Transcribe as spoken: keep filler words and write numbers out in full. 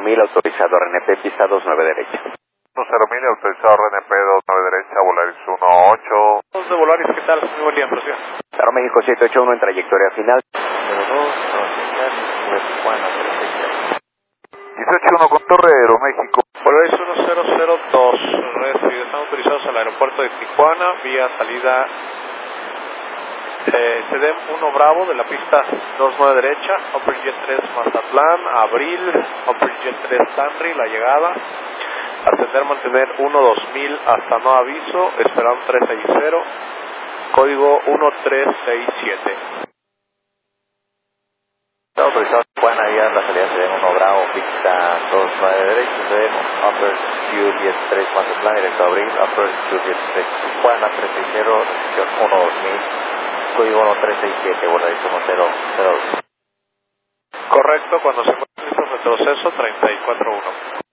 mil, autorizado R N P, pista dos nueve derecha. cero mil, autorizado R N P dos nueve derecha, Volaris uno ocho. dos de Volaris, ¿qué tal? Muy buen día, prosiga. Claro, México siete ocho uno en trayectoria final. cero dos, Tijuana, treinta y tres. dieciocho uno con Torrero, México. Volaris uno cero cero dos, recibe, están autorizados al aeropuerto de Tijuana, vía salida eh, C D M uno Bravo de la pista dos nueve derecha, Upper Jet tres Mazatlán, Abril, Upper Jet tres Stanley, la llegada, ascender, mantener uno dos mil hasta no aviso, esperando tres seis cero, código uno tres seis siete. Está autorizado Tijuana, vía la salida C D M uno Bravo, pista dos nueve derecha, C D M Upper Juliet tres Mazatlán, directo a Abril, Upper Juliet tres Tijuana, tres seis cero, recepción uno dos mil, código uno tres seis siete, Volaris uno cero cero dos. Correcto, cuando se encuentre listo, retroceso treinta y cuatro uno.